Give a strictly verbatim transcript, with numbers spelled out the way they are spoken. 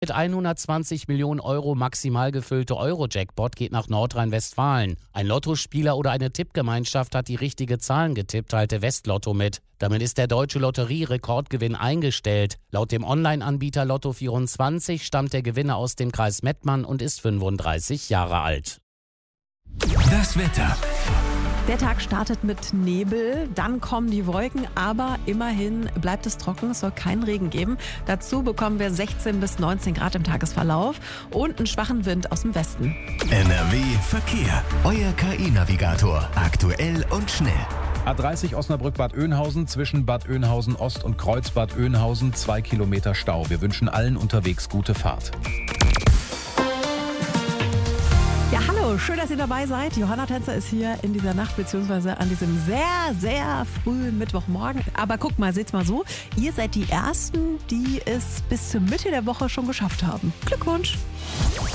Mit hundertzwanzig Millionen Euro maximal gefüllte Euro-Jackpot geht nach Nordrhein-Westfalen. Ein Lottospieler oder eine Tippgemeinschaft hat die richtige Zahlen getippt, teilte Westlotto mit. Damit ist der Deutsche Lotterie-Rekordgewinn eingestellt. Laut dem Online-Anbieter Lotto vierundzwanzig stammt der Gewinner aus dem Kreis Mettmann und ist fünfunddreißig Jahre alt. Das Wetter. Der Tag startet mit Nebel, dann kommen die Wolken, aber immerhin bleibt es trocken, es soll keinen Regen geben. Dazu bekommen wir sechzehn bis neunzehn Grad im Tagesverlauf und einen schwachen Wind aus dem Westen. N R W Verkehr. Euer K I-Navigator. Aktuell und schnell. A dreißig Osnabrück-Bad Oeynhausen zwischen Bad Oeynhausen Ost und Kreuzbad Oeynhausen zwei Kilometer Stau. Wir wünschen allen unterwegs gute Fahrt. Ja, hallo, schön, dass ihr dabei seid. Johanna Tänzer ist hier in dieser Nacht, beziehungsweise an diesem sehr, sehr frühen Mittwochmorgen. Aber guckt mal, seht's mal so, ihr seid die Ersten, die es bis zur Mitte der Woche schon geschafft haben. Glückwunsch!